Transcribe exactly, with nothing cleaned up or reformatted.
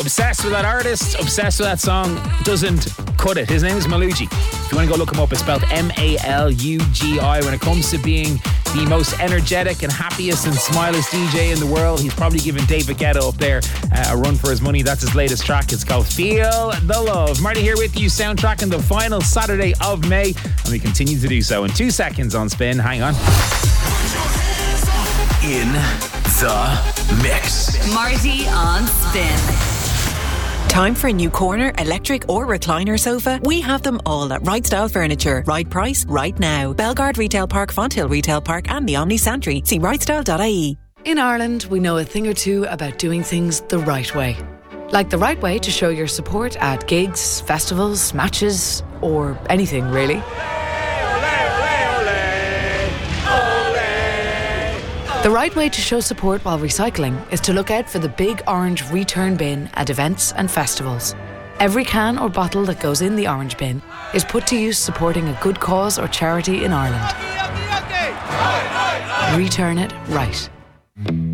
Obsessed with that artist, obsessed with that song, doesn't cut it. His name is Malugi. If you want to go look him up, it's spelled M A L U G I. When it comes to being the most energetic and happiest and smilest D J in the world, he's probably giving David Guetta up there uh, a run for his money. That's his latest track. It's called Feel the Love. Marty here with you, soundtracking the final Saturday of May, and we continue to do so in two seconds on Spin. Hang on. In the mix. Marty on Spin. Time for a new corner, electric or recliner sofa? We have them all at Right Style Furniture. Right price, right now. Belgard Retail Park, Fonthill Retail Park and the Omni Santry. See right style dot I E. In Ireland, we know a thing or two about doing things the right way. Like the right way to show your support at gigs, festivals, matches, or anything really. The right way to show support while recycling is to look out for the big orange return bin at events and festivals. Every can or bottle that goes in the orange bin is put to use supporting a good cause or charity in Ireland. Return it right.